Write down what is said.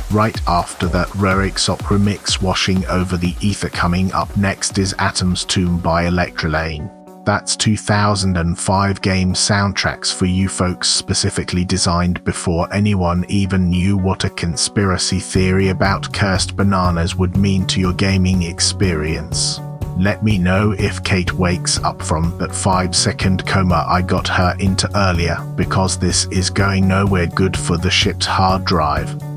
Right after that Rurik's Opera mix washing over the ether. Coming up next is Atom's Tomb by Electrolane. That's 2005 game soundtracks for you folks, specifically designed before anyone even knew what a conspiracy theory about cursed bananas would mean to your gaming experience. Let me know if Kate wakes up from that 5-second coma I got her into earlier, because this is going nowhere good for the ship's hard drive.